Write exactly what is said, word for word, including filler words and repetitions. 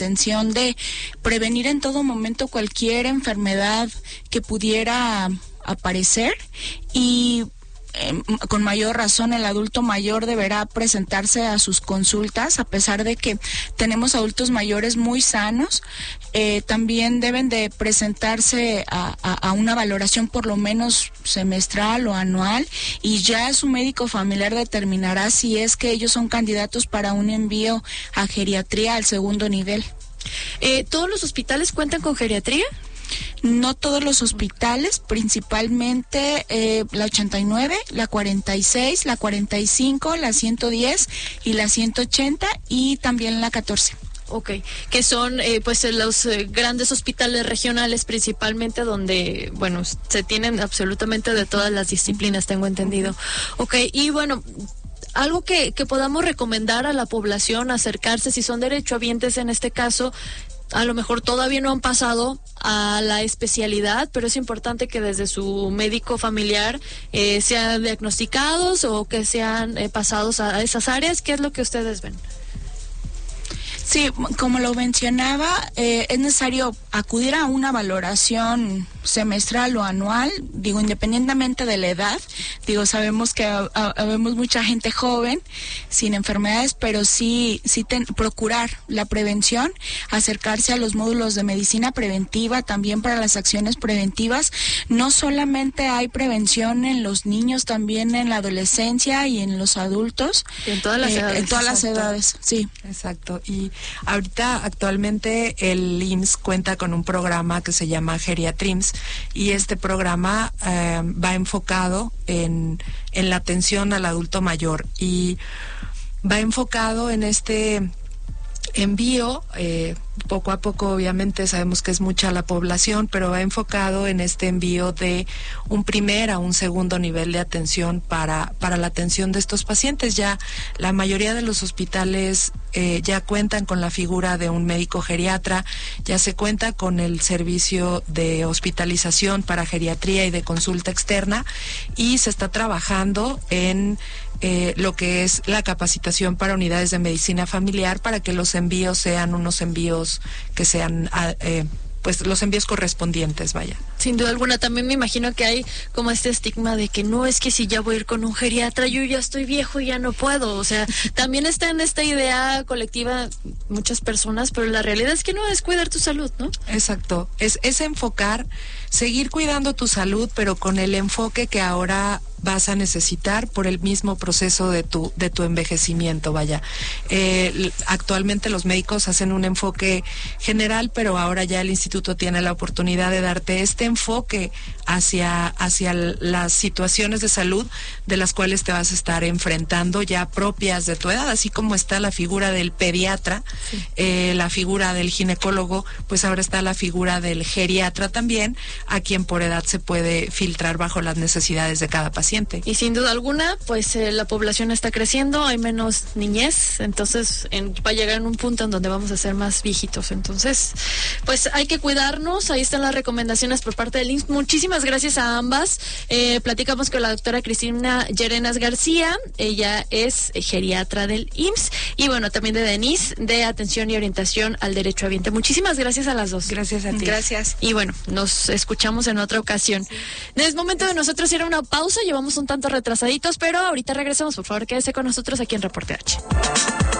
intención de prevenir en todo momento cualquier enfermedad que pudiera aparecer y Eh, con mayor razón el adulto mayor deberá presentarse a sus consultas, a pesar de que tenemos adultos mayores muy sanos, eh, también deben de presentarse a, a, a una valoración por lo menos semestral o anual, y ya su médico familiar determinará si es que ellos son candidatos para un envío a geriatría al segundo nivel. Eh, ¿Todos los hospitales cuentan con geriatría? No todos los hospitales, principalmente eh, la ochenta y nueve, la cuarenta y seis, la cuarenta y cinco, la ciento diez y la ciento ochenta, y también la catorce. Ok, que son eh, pues los eh, grandes hospitales regionales principalmente, donde, bueno, se tienen absolutamente de todas las disciplinas, tengo entendido. Ok, y bueno, algo que, que podamos recomendar a la población, acercarse, si son derechohabientes en este caso, a lo mejor todavía no han pasado a la especialidad, pero es importante que desde su médico familiar eh, sean diagnosticados o que sean eh, pasados a esas áreas. ¿Qué es lo que ustedes ven? Sí, como lo mencionaba, eh, es necesario acudir a una valoración semestral o anual, digo, independientemente de la edad. Digo, sabemos que habemos mucha gente joven sin enfermedades, pero sí, sí ten, procurar la prevención, acercarse a los módulos de medicina preventiva, también para las acciones preventivas. No solamente hay prevención en los niños, también en la adolescencia y en los adultos. En todas las eh, edades. En todas Exacto. las edades, sí. Exacto. Y ahorita, actualmente, el I M S S cuenta con un programa que se llama Geriatrims, y este programa eh, va enfocado en, en la atención al adulto mayor, y va enfocado en este envío, eh, poco a poco, obviamente sabemos que es mucha la población, pero va enfocado en este envío de un primer a un segundo nivel de atención para, para la atención de estos pacientes. Ya la mayoría de los hospitales eh, ya cuentan con la figura de un médico geriatra, ya se cuenta con el servicio de hospitalización para geriatría y de consulta externa, y se está trabajando en Eh, lo que es la capacitación para unidades de medicina familiar, para que los envíos sean unos envíos que sean eh, pues los envíos correspondientes, vaya. Sin duda alguna. También me imagino que hay como este estigma de que no, es que si ya voy a ir con un geriatra, yo ya estoy viejo y ya no puedo. O sea, también está en esta idea colectiva muchas personas, pero la realidad es que no, es cuidar tu salud, ¿no? Exacto, es, es enfocar, seguir cuidando tu salud, pero con el enfoque que ahora vas a necesitar por el mismo proceso de tu de tu envejecimiento, vaya. Eh, actualmente los médicos hacen un enfoque general, pero ahora ya el instituto tiene la oportunidad de darte este enfoque hacia hacia las situaciones de salud de las cuales te vas a estar enfrentando, ya propias de tu edad, así como está la figura del pediatra, sí. eh, la figura del ginecólogo, pues ahora está la figura del geriatra también, a quien por edad se puede filtrar bajo las necesidades de cada paciente. Y sin duda alguna, pues eh, la población está creciendo, hay menos niñez, entonces en, va a llegar en un punto en donde vamos a ser más viejitos. Entonces, pues hay que cuidarnos. Ahí están las recomendaciones por parte del I M S S. Muchísimas gracias a ambas. Eh, platicamos con la doctora Cristina Llerenas García, ella es geriatra del I M S S, y bueno, también de Denise, de Atención y Orientación al Derechohabiente. Muchísimas gracias a las dos. Gracias a ti. Gracias. Y bueno, nos escuchamos en otra ocasión. Sí. Es momento de nosotros ir a una pausa, llevamos un tanto retrasaditos, pero ahorita regresamos. Por favor, quédese con nosotros aquí en Reporte H.